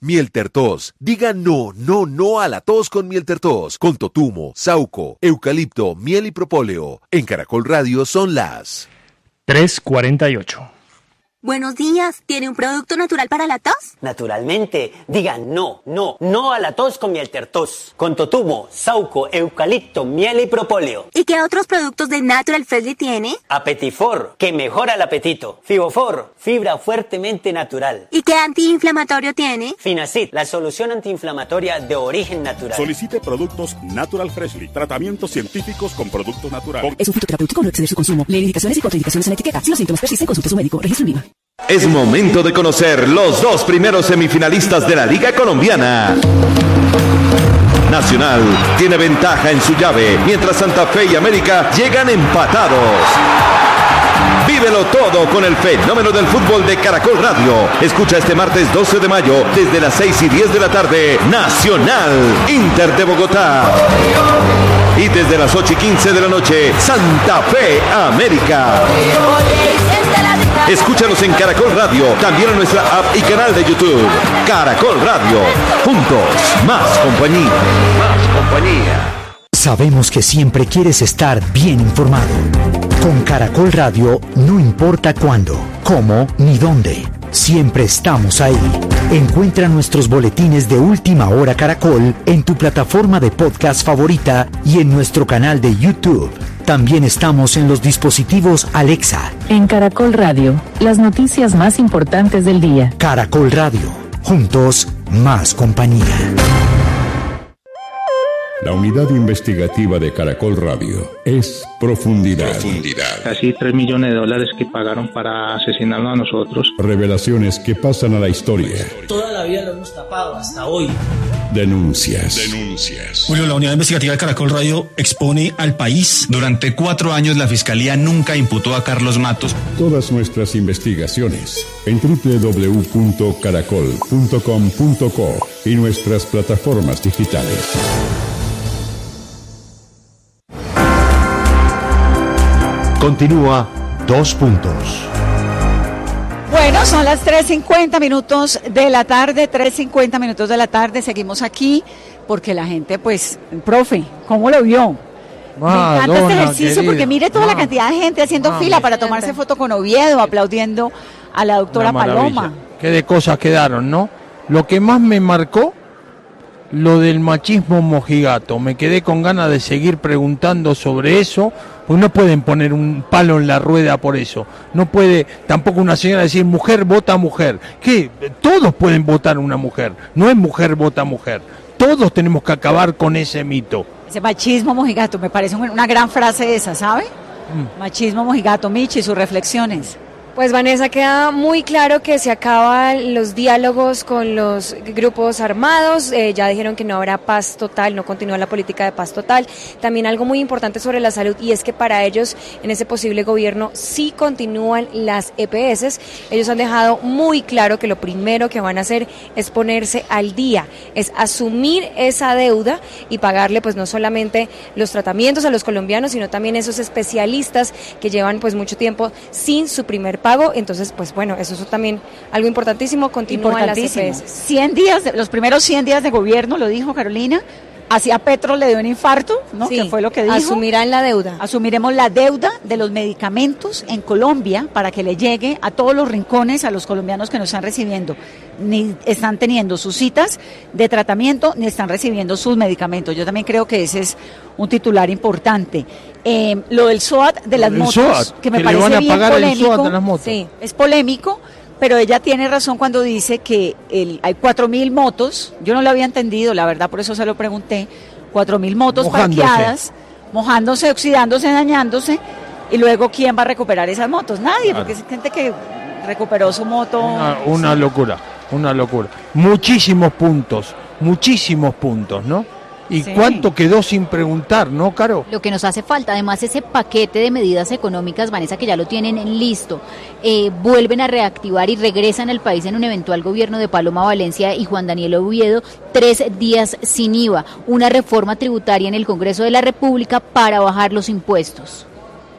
Miel Tertos. Diga no, no, no a la tos con Miel Tertos. Con totumo, sauco, eucalipto, miel y propóleo. En Caracol Radio son las 3:48. Buenos días, ¿tiene un producto natural para la tos? Naturalmente, digan no, no, no a la tos con Miel Tertos. Con totumo, sauco, eucalipto, miel y propóleo. ¿Y qué otros productos de Natural Freshly tiene? Apetifor, que mejora el apetito. Fibofor, fibra fuertemente natural. ¿Y qué antiinflamatorio tiene? Finacid, la solución antiinflamatoria de origen natural. Solicite productos Natural Freshly, tratamientos científicos con productos naturales. Es un fitoterapéutico, no exceder su consumo. Lee indicaciones y contraindicaciones en la etiqueta. Si los síntomas persisten, consulte a su médico. Registro en Viva. Es momento de conocer los dos primeros semifinalistas de la Liga Colombiana. Nacional tiene ventaja en su llave, mientras Santa Fe y América llegan empatados. Vívelo todo con el fenómeno del fútbol de Caracol Radio. Escucha este martes 12 de mayo desde las 6:10 de la tarde, Nacional, Inter de Bogotá. Y desde las 8:15 de la noche, Santa Fe, América. Escúchanos en Caracol Radio, también en nuestra app y canal de YouTube. Caracol Radio, juntos, más compañía. Más compañía. Sabemos que siempre quieres estar bien informado. Con Caracol Radio, no importa cuándo, cómo ni dónde. Siempre estamos ahí. Encuentra nuestros boletines de Última Hora Caracol en tu plataforma de podcast favorita y en nuestro canal de YouTube. También estamos en los dispositivos Alexa. En Caracol Radio, las noticias más importantes del día. Caracol Radio, juntos, más compañía. La unidad investigativa de Caracol Radio es Profundidad. Casi $3 millones que pagaron para asesinarnos a nosotros. Revelaciones que pasan a la historia. Toda la vida lo hemos tapado, hasta hoy. Denuncias. Julio, la unidad investigativa de Caracol Radio expone al país. Durante 4 años la Fiscalía nunca imputó a Carlos Matos. Todas nuestras investigaciones en www.caracol.com.co y nuestras plataformas digitales. Continúa 2 puntos. Bueno, son las 3:50 de la tarde, 3:50 de la tarde. Seguimos aquí porque la gente, pues, profe, ¿cómo lo vio? Me encanta este ejercicio porque mire toda la cantidad de gente haciendo fila para tomarse foto con Oviedo, aplaudiendo a la doctora Paloma. Qué de cosas quedaron, ¿no? Lo que más me marcó, lo del machismo mojigato. Me quedé con ganas de seguir preguntando sobre eso, pues no pueden poner un palo en la rueda por eso. No puede tampoco una señora decir mujer vota mujer. ¿Qué? Todos pueden votar una mujer. No es mujer vota mujer. Todos tenemos que acabar con ese mito. Ese machismo mojigato, me parece una gran frase esa, ¿sabe? Machismo mojigato. Michi, sus reflexiones. Pues Vanessa, queda muy claro que se acaban los diálogos con los grupos armados, ya dijeron que no habrá paz total, no continúa la política de paz total. También algo muy importante sobre la salud y es que para ellos en ese posible gobierno sí continúan las EPS. Ellos han dejado muy claro que lo primero que van a hacer es ponerse al día, es asumir esa deuda y pagarle pues no solamente los tratamientos a los colombianos, sino también esos especialistas que llevan pues mucho tiempo sin su primer pago. Entonces, pues bueno, eso es también algo importantísimo, continúan las EPS. 100 días, los primeros 100 días de gobierno, lo dijo Carolina, hacia Petro le dio un infarto, ¿no? Sí, que fue lo que dijo. Asumirán la deuda. Asumiremos la deuda de los medicamentos en Colombia para que le llegue a todos los rincones a los colombianos que nos están recibiendo. Ni están teniendo sus citas de tratamiento, ni están recibiendo sus medicamentos. Yo también creo que ese es un titular importante. Lo del SOAT de las motos, SOAT, que me que parece le van a bien pagar polémico. el SOAT de las motos. Sí, es polémico, pero ella tiene razón cuando dice que hay 4.000 motos, yo no lo había entendido, la verdad, por eso se lo pregunté, 4.000 motos parqueadas, mojándose, oxidándose, dañándose, y luego ¿quién va a recuperar esas motos? Nadie, porque es gente que recuperó su moto. Una locura, una locura. Muchísimos puntos, ¿no? ¿Y cuánto quedó sin preguntar, no, Caro? Lo que nos hace falta, además, ese paquete de medidas económicas, Vanessa, que ya lo tienen listo, vuelven a reactivar y regresan al país en un eventual gobierno de Paloma Valencia y Juan Daniel Oviedo, 3 días sin IVA, una reforma tributaria en el Congreso de la República para bajar los impuestos.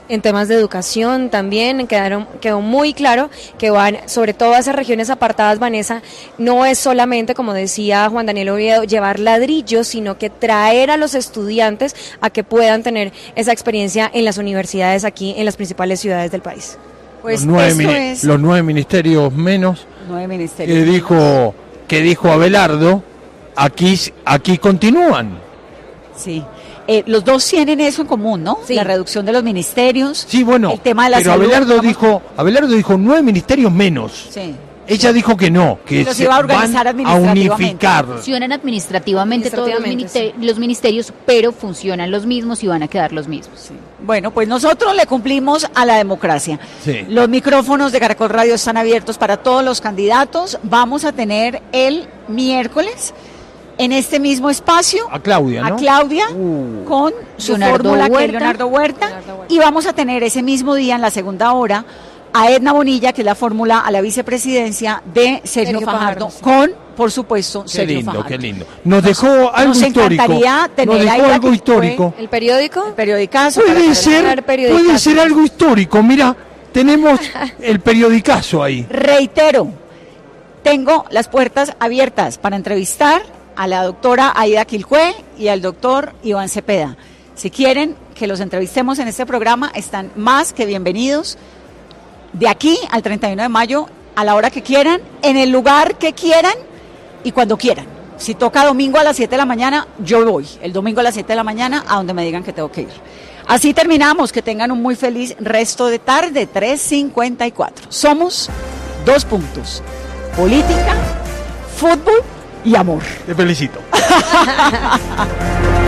En temas de educación también quedó muy claro que van, sobre todo a esas regiones apartadas, Vanessa, no es solamente, como decía Juan Daniel Oviedo, llevar ladrillos, sino que traer a los estudiantes a que puedan tener esa experiencia en las universidades aquí en las principales ciudades del país. Pues los 9 ministerios menos 9 ministerios que dijo Abelardo, aquí continúan. Sí. Los dos tienen eso en común, ¿no? Sí. La reducción de los ministerios. Sí, bueno, el tema de la pero salud, Abelardo dijo 9 ministerios menos. Sí. Ella dijo que no, que se iba a organizar a unificar. Funcionan administrativamente todos los ministerios, pero funcionan los mismos y van a quedar los mismos. Sí. Bueno, pues nosotros le cumplimos a la democracia. Sí. Los micrófonos de Caracol Radio están abiertos para todos los candidatos. Vamos a tener el miércoles en este mismo espacio a Claudia, ¿no? Con su fórmula, que es Leonardo Huerta, y vamos a tener ese mismo día en la segunda hora a Edna Bonilla, que es la fórmula a la vicepresidencia de Sergio Fajardo, sí. Con, por supuesto, Sergio Fajardo. Qué lindo. Nos dejó algo histórico. Nos encantaría tener ahí algo histórico. ¿El periódico? El periodicazo. Puede ser algo histórico. Mira, tenemos el periodicazo ahí. Reitero, tengo las puertas abiertas para entrevistar a la doctora Aida Quilcue y al doctor Iván Cepeda. Si quieren que los entrevistemos en este programa, están más que bienvenidos. De aquí al 31 de mayo, a la hora que quieran, en el lugar que quieran y cuando quieran. Si toca domingo a las 7 de la mañana, yo voy el domingo a las 7 de la mañana a donde me digan que tengo que ir. Así terminamos, que tengan un muy feliz resto de tarde, 3:54. Somos 2 puntos, política, fútbol y amor. Te felicito.